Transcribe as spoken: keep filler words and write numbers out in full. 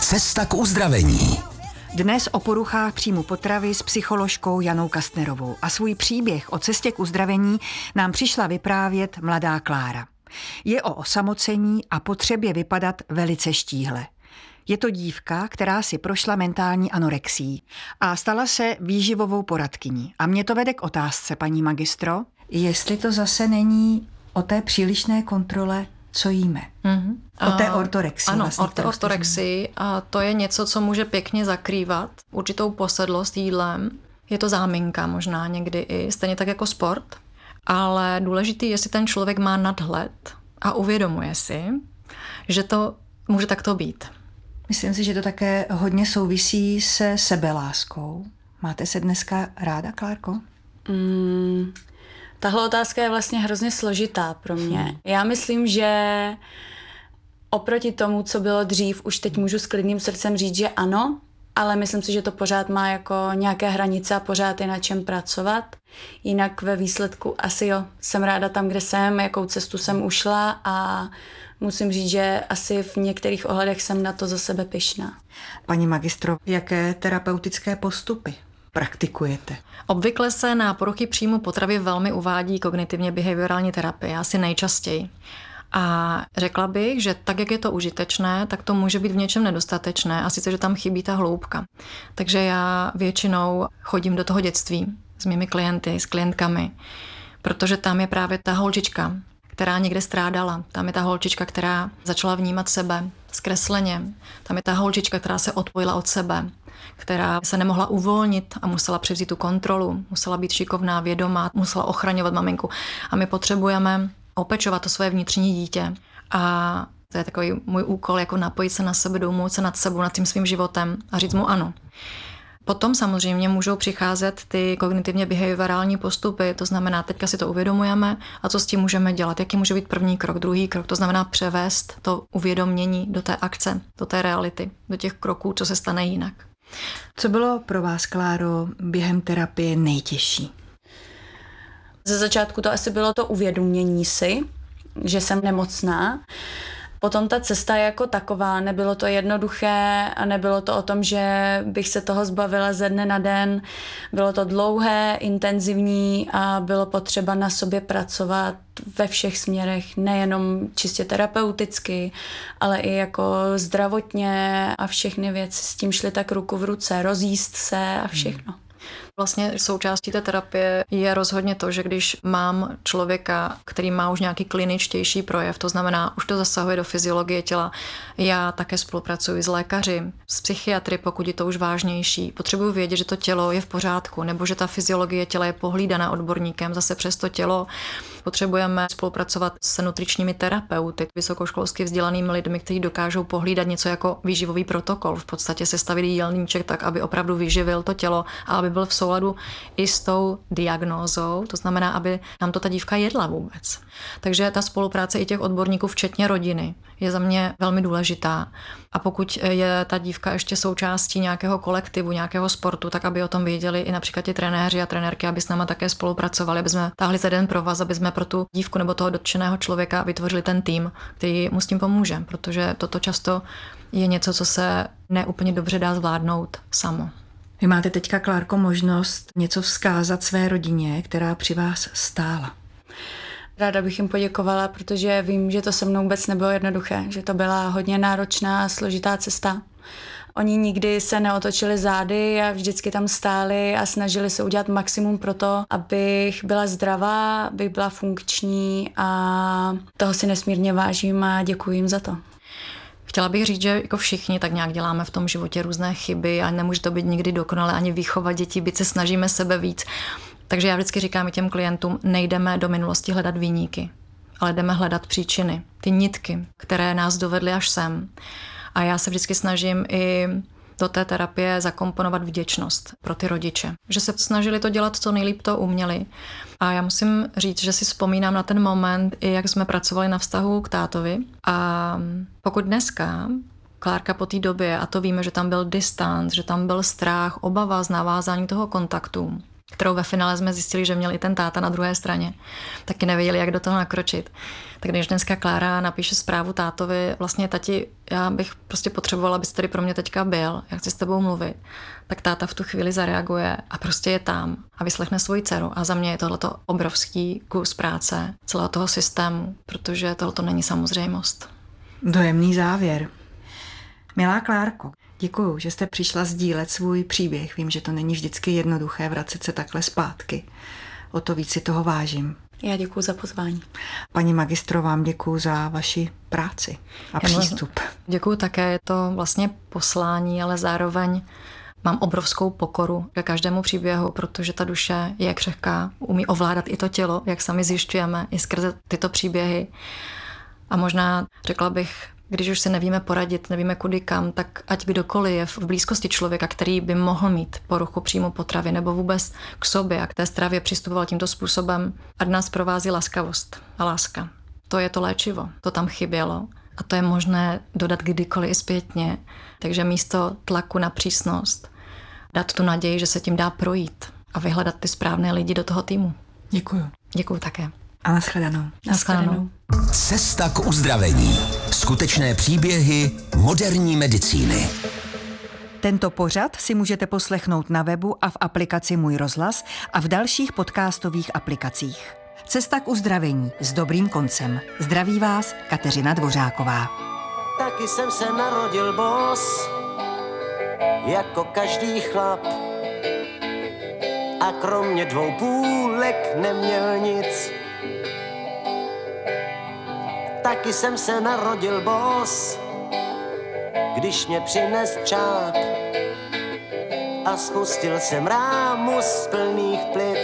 Cesta k uzdravení. Dnes o poruchách příjmu potravy s psycholožkou Janou Kastnerovou a svůj příběh o cestě k uzdravení nám přišla vyprávět mladá Klára. Je o osamocení a potřebě vypadat velice štíhle. Je to dívka, která si prošla mentální anorexií a stala se výživovou poradkyní. A mě to vede k otázce, paní magistro, jestli to zase není o té přílišné kontrole, co jíme. Mm-hmm. O té ortorexii. Ano, vlastně, o té ortorexii. A to je něco, co může pěkně zakrývat určitou posedlost jídlem. Je to záminka možná někdy i, stejně tak jako sport. Ale důležitý, jestli ten člověk má nadhled a uvědomuje si, že to může takto být. Myslím si, že to také hodně souvisí se sebeláskou. Máte se dneska ráda, Klárko? Mm, tahle otázka je vlastně hrozně složitá pro mě. Hmm. Já myslím, že oproti tomu, co bylo dřív, už teď můžu s klidným srdcem říct, že ano, ale myslím si, že to pořád má jako nějaké hranice a pořád je na čem pracovat. Jinak ve výsledku asi jo, jsem ráda tam, kde jsem, jakou cestu jsem ušla a musím říct, že asi v některých ohledech jsem na to za sebe pyšná. Paní magistro, jaké terapeutické postupy praktikujete? Obvykle se na poruchy příjmu potravy velmi uvádí kognitivně behaviorální terapie, asi nejčastěji. A řekla bych, že tak, jak je to užitečné, tak to může být v něčem nedostatečné a sice, že tam chybí ta hloubka. Takže já většinou chodím do toho dětství s mými klienty, s klientkami, protože tam je právě ta holčička, která někde strádala. Tam je ta holčička, která začala vnímat sebe zkresleně. Tam je ta holčička, která se odpojila od sebe, která se nemohla uvolnit a musela převzít tu kontrolu, musela být šikovná, vědomá, musela ochraňovat maminku. A my potřebujeme opečovat to svoje vnitřní dítě. A to je takový můj úkol, jako napojit se na sebe, domluvit se nad sebou, nad tím svým životem a říct mu ano. Potom samozřejmě můžou přicházet ty kognitivně behaviorální postupy, to znamená, teďka si to uvědomujeme a co s tím můžeme dělat, jaký může být první krok, druhý krok, to znamená převést to uvědomění do té akce, do té reality, do těch kroků, co se stane jinak. Co bylo pro vás, Kláro, během terapie nejtěžší? Ze začátku to asi bylo to uvědomění si, že jsem nemocná. Potom ta cesta jako taková, nebylo to jednoduché a nebylo to o tom, že bych se toho zbavila ze dne na den. Bylo to dlouhé, intenzivní a bylo potřeba na sobě pracovat ve všech směrech, nejenom čistě terapeuticky, ale i jako zdravotně a všechny věci s tím šly tak ruku v ruce, rozjíst se a všechno. Hmm. Vlastně součástí té terapie je rozhodně to, že když mám člověka, který má už nějaký kliničtější projev, to znamená, už to zasahuje do fyziologie těla, já také spolupracuji s lékaři, s psychiatry, pokud je to už vážnější. Potřebuji vědět, že to tělo je v pořádku, nebo že ta fyziologie těla je pohlídaná odborníkem, zase přes to tělo. Potřebujeme spolupracovat s nutričními terapeuty, vysokoškolsky vzdělanými lidmi, kteří dokážou pohlídat něco jako výživový protokol, v podstatě sestavit jídelníček tak, aby opravdu vyživil to tělo a aby byl v souladu i s tou diagnózou, to znamená, aby nám to ta dívka jedla vůbec. Takže ta spolupráce i těch odborníků, včetně rodiny, je za mě velmi důležitá. A pokud je ta dívka ještě součástí nějakého kolektivu, nějakého sportu, tak aby o tom věděli i například ti trenéři a trenérky, aby s náma také spolupracovali, aby jsme táhli za jeden provaz, aby jsme pro tu dívku nebo toho dotčeného člověka vytvořili ten tým, který mu s tím pomůže, protože toto často je něco, co se neúplně dobře dá zvládnout samo. Vy máte teďka, Klárko, možnost něco vzkázat své rodině, která při vás stála. Ráda bych jim poděkovala, protože vím, že to se mnou vůbec nebylo jednoduché, že to byla hodně náročná a složitá cesta. Oni nikdy se neotočili zády a vždycky tam stáli a snažili se udělat maximum pro to, abych byla zdravá, abych byla funkční a toho si nesmírně vážím a děkuji jim za to. Chtěla bych říct, že jako všichni tak nějak děláme v tom životě různé chyby a nemůže to být nikdy dokonale ani výchova dětí, byť se snažíme sebe víc. Takže já vždycky říkám i těm klientům, nejdeme do minulosti hledat viníky, ale jdeme hledat příčiny, ty nitky, které nás dovedly až sem. A já se vždycky snažím i do té terapie zakomponovat vděčnost pro ty rodiče. Že se snažili to dělat, co nejlíp to uměli. A já musím říct, že si vzpomínám na ten moment, i jak jsme pracovali na vztahu k tátovi. A pokud dneska Klárka po té době, a to víme, že tam byl distanc, že tam byl strach, obava z navázání toho kontaktu, kterou ve finále jsme zjistili, že měl i ten táta na druhé straně. Taky nevěděli, jak do toho nakročit. Tak když dneska Klára napíše zprávu tátovi, vlastně tati, já bych prostě potřebovala, abys tady pro mě teďka byl, já chci s tebou mluvit, tak táta v tu chvíli zareaguje a prostě je tam a vyslechne svoji dceru. A za mě je tohleto obrovský kus práce celého toho systému, protože tohleto není samozřejmost. Dojemný závěr. Milá Klárko, děkuju, že jste přišla sdílet svůj příběh. Vím, že to není vždycky jednoduché vracet se takhle zpátky. O to víc si toho vážím. Já děkuju za pozvání. Paní magistro, vám děkuju za vaši práci a Já přístup. Děkuju také, je to vlastně poslání, ale zároveň mám obrovskou pokoru ke každému příběhu, protože ta duše je křehká, umí ovládat i to tělo, jak sami zjišťujeme, i skrze tyto příběhy. A možná řekla bych, když už si nevíme poradit, nevíme kudy kam, tak ať kdokoliv je v blízkosti člověka, který by mohl mít poruchu příjmu potravy nebo vůbec k sobě a k té stravě přistupoval tímto způsobem, ať nás provází laskavost a láska. To je to léčivo, to tam chybělo a to je možné dodat kdykoliv i zpětně. Takže místo tlaku na přísnost dát tu naději, že se tím dá projít a vyhledat ty správné lidi do toho týmu. Děkuju. Děkuju také. A nashledanou. Nashledanou. Cesta k uzdravení. Skutečné příběhy moderní medicíny. Tento pořad si můžete poslechnout na webu a v aplikaci Můj rozhlas a v dalších podcastových aplikacích. Cesta k uzdravení s dobrým koncem. Zdraví vás Kateřina Dvořáková. Taky jsem se narodil bos, jako každý chlap. A kromě dvou půlek neměl nic. Taky jsem se narodil bos, když mě přines čáp. A spustil jsem rámu z plných plic.